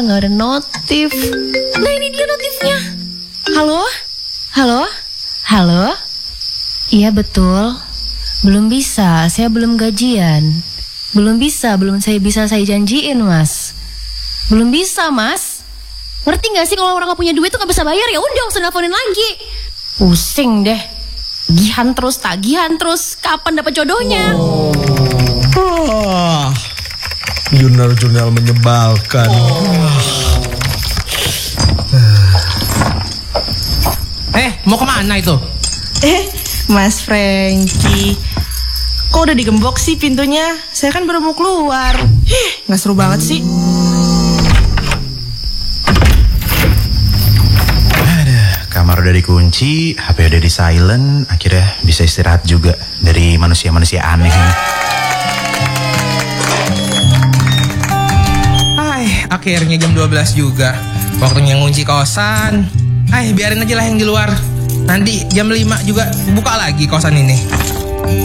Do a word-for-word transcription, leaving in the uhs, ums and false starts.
nggak ada notif. Nah ini dia notifnya. Halo? Halo? Halo? Iya betul. Belum bisa, saya belum gajian. Belum bisa, belum saya bisa saya janjiin mas. Belum bisa mas. Ngerti gak sih kalau orang gak punya duit tuh gak bisa bayar, ya udah usah nelfonin lagi. Pusing deh. Gihan terus, tagihan terus. Kapan dapat jodohnya? Oh. Oh. Jurnal-jurnal menyebalkan. Oh. Eh, mau kemana itu? Eh, Mas Franky, kok udah digembok sih pintunya? Saya kan baru mau keluar. Hih, gak seru banget sih. Kamar udah dikunci, H P udah di silent, akhirnya bisa istirahat juga dari manusia-manusia aneh ini. Hai, akhirnya jam dua belas juga. Waktunya ngunci kosan. Hai, biarin aja lah yang di luar. Nanti jam lima juga buka lagi kosan ini.